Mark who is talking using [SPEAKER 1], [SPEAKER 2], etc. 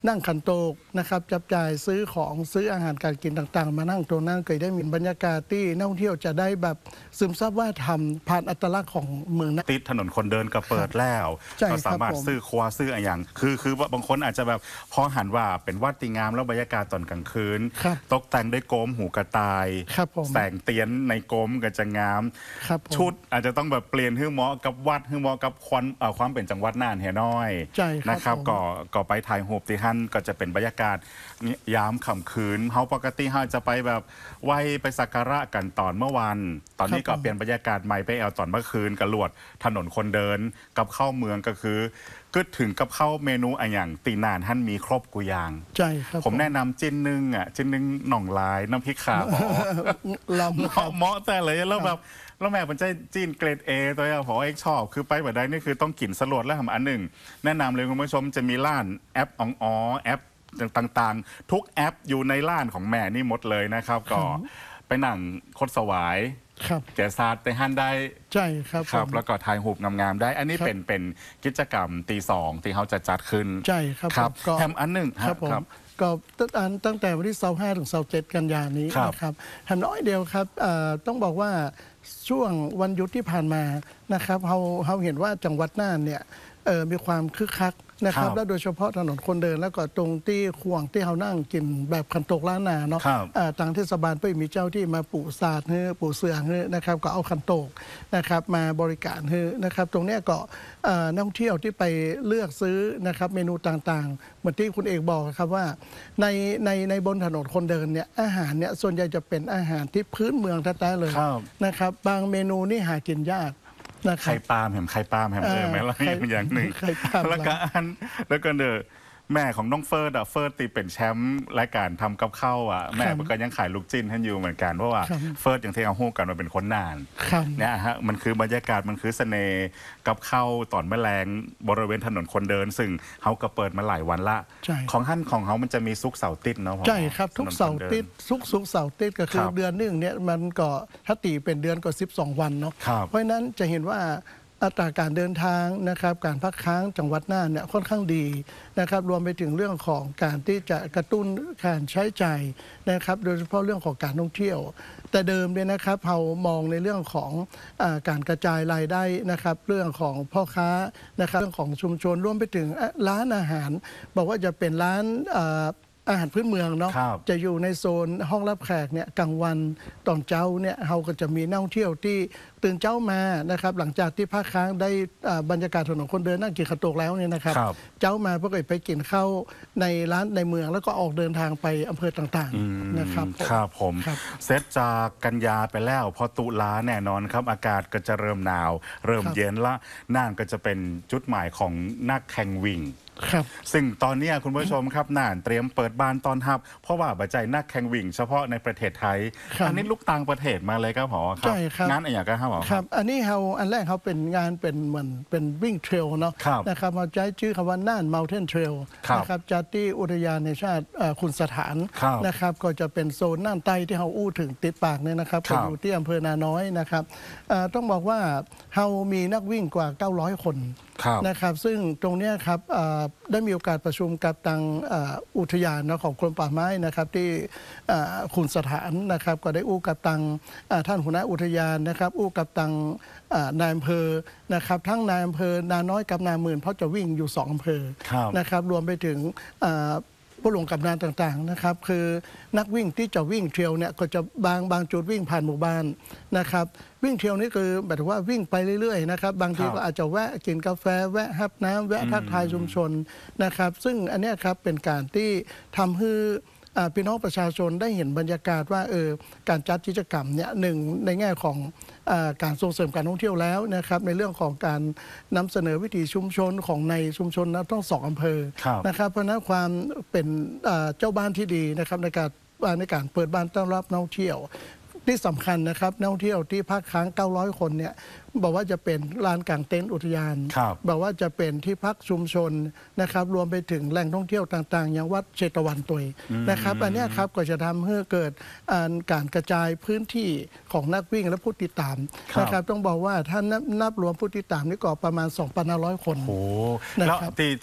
[SPEAKER 1] นั่งขันโตกนะครับจับจ่ายซื้อของซื้ออาหารการกินต่างๆมานั่งตรงนั้นก็ได้มีบรรยากาศที่นักท่องเที่ยวจะได้แบบซึมซับว่าทำผ่านอัตลักษณ์ของเมืองนั้น
[SPEAKER 2] ติดถนนคนเดินก็เปิดแล้วก็สามารถซื้อครัวซื้ออะไรอย่างคือบางคนอาจจะแบบพอหันว่าเป็นวัดติงามแล้วบรรยากาศตอนกลางคืนตกแต่งด้วยโกมหูกระต่ายแสงเตียนในโกมก็จะงามชุดอาจจะต้องแบบเปลี่ยนให้เหมาะกับวัดให้เหมาะกับความเป็นจังหวัดน่านเฮน้อยนะครับก็ไปถ่ายรูปที่ฮั่นก็จะเป็นบรรยากาศยามค่ำคืนเฮาปกติเฮาจะไปแบบไหว้ไปสักการะกันตอนเมื่อวันตอนนี้ก็เปลี่ยนบรรยากาศใหม่ไปเอาตอนเมื่อคืนกระลวดถนนคนเดินกับเข้าเมืองก็คือก็ถึงกับเข้าเมนูอย่างตีนานท่านมีครบกุยาง
[SPEAKER 1] ใช่ครับ
[SPEAKER 2] ผมแนะนำจิ้นนึ่งจิ้นนึ่งหน่องลายน้ำพริกขาเหมาะแต่เลยแล้วแบบแล้วแม่ผมใจจีนเกรด A ตัวอย่างผมเอกชอบคือไปแบบใดนี่คือต้องกินสลดแล้วทำอันหนึ่งแนะนำเลยคุณผู้ชมจะมีร้านแอปอ๋อแอปต่างๆทุกแอปอยู่ในร้านของแม่นี่หมดเลยนะครับก็ไปนั่งคดสวายแจซาดไปฮั่นได้
[SPEAKER 1] ใช่ครับ
[SPEAKER 2] แล้วก็ถ่ายหูปงามๆได้อันนี้เป็นกิจกรรมตี 2ที่เขาจะจัดขึ้น
[SPEAKER 1] ใช่ครับ
[SPEAKER 2] แถมอันหนึ่ง
[SPEAKER 1] ครับก็ตั้งแต่วันที่25 ถึง 27 กันยายนนี้นะครับแถมน้อยเดียวครับต้องบอกว่าช่วงวันหยุดที่ผ่านมานะครับเราเห็นว่าจังหวัดน่านเนี่ยมีความคึกคักนะครับและโดยเฉพาะถนนคนเดินแล้วก็ตรงที่ห่วงที่เขานั่งกินแบบขันโตกล้านนาเนาะทางเทศบาลไปมีเจ้าที่มาปูศาสตร์ปูเสือนะครับก็เอาขันโตกนะครับมาบริการนะครับตรงนี้ก็นักท่องเที่ยวที่ไปเลือกซื้อนะครับเมนูต่างๆเหมือนที่คุณเอกบอกครับว่าในบนถนนคนเดินเนี่ยอาหารเนี่ยส่วนใหญ่จะเป็นอาหารที่พื้นเมืองแท้ๆเลยนะครับบางเมนูนี่หากินยาก
[SPEAKER 2] ไข่ปลาแหมไหมแล้วอย่างหนึ่งแล้วก็แม่ของน้องเฟิร์ดตีเป็นแชมป์รายการทำกับข้าวแม่ก็ยังขายลูกจิ้นให้อยู่เหมือนกันเพราะว่าเฟิร์ดอย่างที่เอาหูกันมาเป็นคนนานเนี่ยฮะมันคือบรรยากาศมันคือเสน่ห์กับข้าวตอนแมลงบริเวณถนนคนเดินซึ่งเขาก็เปิดมาหลายวันละของท่านของเขามันจะมีซุกเสาร์ติดเนาะ
[SPEAKER 1] ใช่ครับทุกเสาร์ติดซุกเสาร์ติดก็คือเดือนนึงเนี่ยมันก็ถ้าตีเป็นเดือนก็12 วันเนาะเพราะนั้นจะเห็นว่าอัตราการเดินทางนะครับการพักค้างจังหวัดน่านเนี่ยค่อนข้างดีนะครับรวมไปถึงเรื่องของการที่จะกระตุ้นการใช้จ่ายนะครับโดยเฉพาะเรื่องของการท่องเที่ยวแต่เดิมเนี่ยนะครับเรามองในเรื่องของการกระจายรายได้นะครับเรื่องของพ่อค้านะครับเรื่องของชุมชนรวมไปถึงร้านอาหารบอกว่าจะเป็นร้านอาหารพื้นเมืองเนาะจะอยู่ในโซนห้องรับแขกเนี่ยกลางวันตอนเช้าเนี่ยเราก็จะมีนักท่องเที่ยวที่ตื่นเช้ามานะครับหลังจากที่พักค้างได้บรรยากาศถนนคนเดินนั่งกินข้าวโตกแล้วเนี่ยนะครับเช้ามาเพื่อไปกินข้าวในร้านในเมืองแล้วก็ออกเดินทางไปอำเภอต่างๆนะครับ
[SPEAKER 2] ผมเซตจากกันยาไปแล้วพอตุลาแน่นอนครับอากาศก็จะเริ่มหนาวเริ่มเย็นละน่านก็จะเป็นจุดหมายของนักแข่งวิ่งซึ่งตอนนี้คุณผู้ชมครับน่านเตรียมเปิดบ้านตอนทับเพราะว่าบัจจัยนักแข่งวิ่งเฉพาะในประเทศไทยอันนี้ลูกต่างประเทศมาเลยครับผอครับงานอะไรอย่างกัน
[SPEAKER 1] ครับอันนี้อันแรกเขาเป็นงานเป็นเหมือนเป็นวิ่งเทรลเนาะนะครับเราใช้ชื่อคำว่าน่าน Mountain Trail นะครับจัดที่อุทยานแห่งชาติคุณสถานนะครับก็จะเป็นโซนน่านใต้ที่เขาอู้ถึงติดปากเนี่ยนะครับอยู่ที่อำเภอนาน้อยนะครับต้องบอกว่าเรามีนักวิ่งกว่า900 คนนะครับซึ่งตรงนี้ครับได้มีโอกาสประชุมกับทางอุทยานของกรมป่าไม้นะครับที่คุณสถานนะครับก็ได้อู้กับทางท่านหัวหน้าอุทยานนะครับอู้กับทางนายอำเภอนะครับทั้งนายอำเภอนาน้อยกับนาหมื่นเพราะจะวิ่งอยู่2 อำเภอนะครับรวมไปถึงผู้ลงกับนานต่างๆนะครับคือนักวิ่งที่จะวิ่งเทรลเนี่ยก็จะบางจุดวิ่งผ่านหมู่บ้านนะครับวิ่งเทรลนี่คือแบบว่าวิ่งไปเรื่อยๆนะครับบางทีก็อาจจะแวะกินกาแฟแวะฮับน้ำแวะทักทายชุมชนนะครับซึ่งอันนี้ครับเป็นการที่ทำให้พี่น้องประชาชนได้เห็นบรรยากาศว่าการจัดกิจกรรมเนี่ยหนึ่งในแง่ของการส่งเสริมการท่องเที่ยวแล้วนะครับในเรื่องของการนำเสนอวิถีชุมชนของในชุมชนทั้ง2 อำเภอนะครับเพราะนั้นความเป็นเจ้าบ้านที่ดีนะครับในการเปิดบ้านต้อนรับนักท่องเที่ยวที่สำคัญนะครับนักท่องเที่ยวที่พักค้าง900 คนเนี่ยบอกว่าจะเป็นลานกางเต็นท์อุทยานบอกว่าจะเป็นที่พักชุมชนนะครับรวมไปถึงแหล่งท่องเที่ยวต่างๆอย่างวัดเชตวันตุยนะครับอันนี้ครับก็จะทำให้เกิดการกระจายพื้นที่ของนักวิ่งและผู้ติดตามนะครับต้องบอกว่าถ้านับรวมผู้ติดตามนี่ก็ประมาณ 2,500 คน
[SPEAKER 2] แล้ว